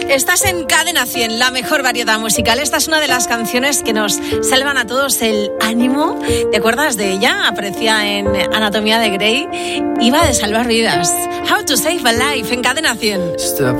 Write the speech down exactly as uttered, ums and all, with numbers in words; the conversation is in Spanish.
Estás en Cadena cien, la mejor variedad musical. Esta es una de las canciones que nos salvan a todos el ánimo. ¿Te acuerdas de ella? Aparecía en Anatomía de Grey. Iba de salvar vidas. How to Save a Life en Cadena cien.